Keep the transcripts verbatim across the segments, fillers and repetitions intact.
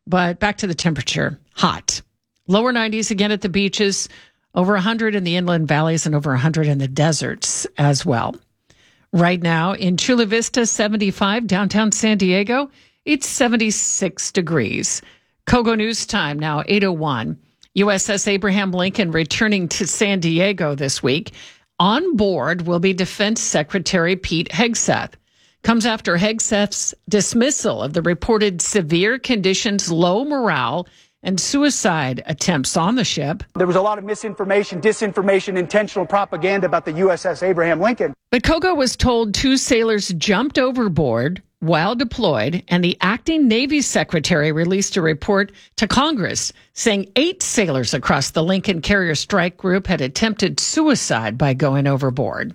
But back to the temperature. Hot. Lower nineties again at the beaches, over one hundred in the inland valleys, and over one hundred in the deserts as well. Right now in Chula Vista, seventy-five. Downtown San Diego, it's seventy-six degrees. Kogo News Time now, eight oh one. U S S Abraham Lincoln returning to San Diego this week. On board will be Defense Secretary Pete Hegseth. Comes after Hegseth's dismissal of the reported severe conditions, low morale, and suicide attempts on the ship. There was a lot of misinformation, disinformation, intentional propaganda about the U S S Abraham Lincoln. But Kogo was told two sailors jumped overboard while deployed, and the acting Navy secretary released a report to Congress saying eight sailors across the Lincoln Carrier Strike Group had attempted suicide by going overboard.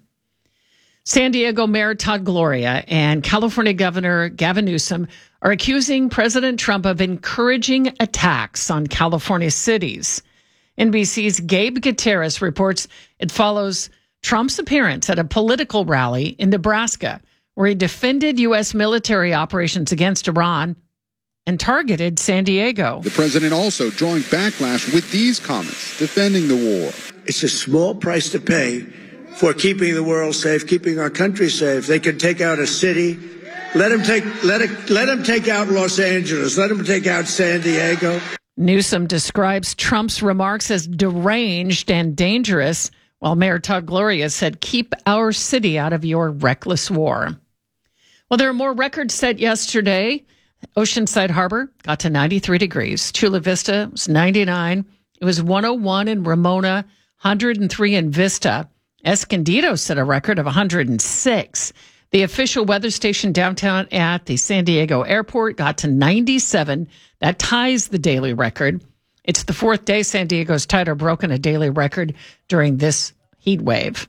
San Diego Mayor Todd Gloria and California Governor Gavin Newsom are accusing President Trump of encouraging attacks on California cities. N B C's Gabe Gutierrez reports it follows Trump's appearance at a political rally in Nebraska, where he defended U S military operations against Iran and targeted San Diego. The president also drawing backlash with these comments, defending the war. It's a small price to pay for keeping the world safe, keeping our country safe. They can take out a city. Let them take, let it, let them take out Los Angeles. Let them take out San Diego. Newsom describes Trump's remarks as deranged and dangerous, while Mayor Todd Gloria said, keep our city out of your reckless war. Well, there are more records set yesterday. Oceanside Harbor got to ninety-three degrees. Chula Vista was ninety-nine. It was one oh one in Ramona, one hundred three in Vista. Escondido set a record of one hundred six. The official weather station downtown at the San Diego airport got to ninety-seven. That ties the daily record. It's the fourth day San Diego's tied or broken a daily record during this heat wave.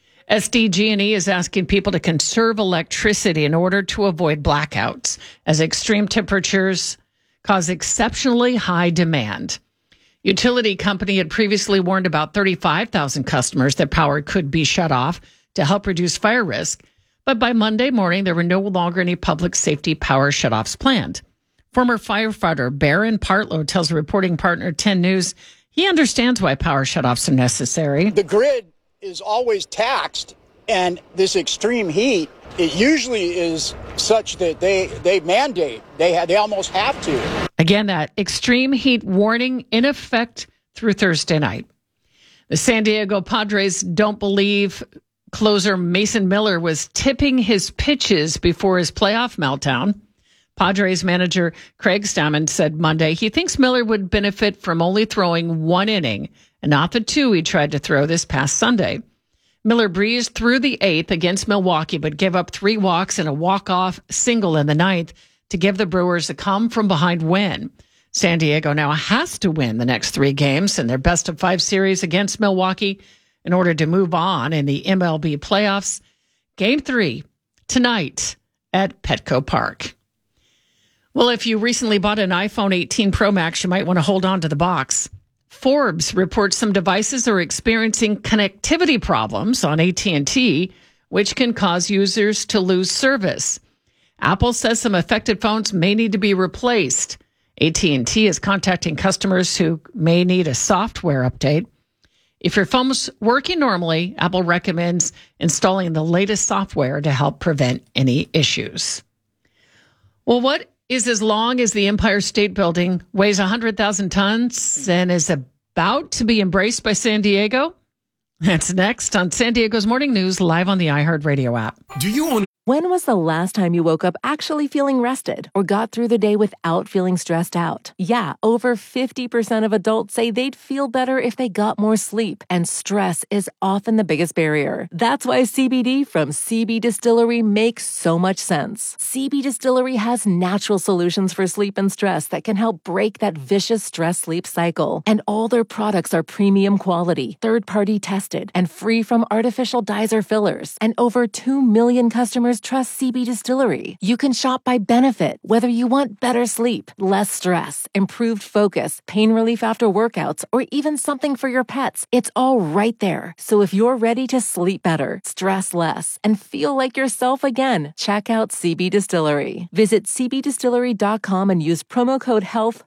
S D G and E is asking people to conserve electricity in order to avoid blackouts as extreme temperatures cause exceptionally high demand. Utility company had previously warned about thirty-five thousand customers that power could be shut off to help reduce fire risk. But by Monday morning, there were no longer any public safety power shutoffs planned. Former firefighter Baron Partlow tells reporting partner ten News he understands why power shutoffs are necessary. The grid is always taxed, and this extreme heat, it usually is such that they, they mandate, they, ha- they almost have to. Again, that extreme heat warning in effect through Thursday night. The San Diego Padres don't believe closer Mason Miller was tipping his pitches before his playoff meltdown. Padres manager Craig Stammen said Monday he thinks Miller would benefit from only throwing one inning and not the two he tried to throw this past Sunday. Miller breezed through the eighth against Milwaukee, but gave up three walks and a walk-off single in the ninth to give the Brewers a come-from-behind win. San Diego now has to win the next three games in their best-of-five series against Milwaukee in order to move on in the M L B playoffs. Game three tonight at Petco Park. Well, if you recently bought an iPhone eighteen Pro Max, you might want to hold on to the box. Forbes reports some devices are experiencing connectivity problems on A T and T, which can cause users to lose service. Apple says some affected phones may need to be replaced. A T and T is contacting customers who may need a software update. If your phone's working normally, Apple recommends installing the latest software to help prevent any issues. Well, what is as long as the Empire State Building, weighs one hundred thousand tons, and is about to be embraced by San Diego? That's next on San Diego's Morning News, live on the iHeartRadio app. Do you own? When was the last time you woke up actually feeling rested or got through the day without feeling stressed out? Yeah, over fifty percent of adults say they'd feel better if they got more sleep, and stress is often the biggest barrier. That's why C B D from C B Distillery makes so much sense. C B Distillery has natural solutions for sleep and stress that can help break that vicious stress-sleep cycle. And all their products are premium quality, third-party tested, and free from artificial dyes or fillers. And over two million customers trust C B Distillery. You can shop by benefit, whether you want better sleep, less stress, improved focus, pain relief after workouts, or even something for your pets. It's all right there. So if you're ready to sleep better, stress less, and feel like yourself again, check out C B Distillery. Visit c b distillery dot com and use promo code HEALTH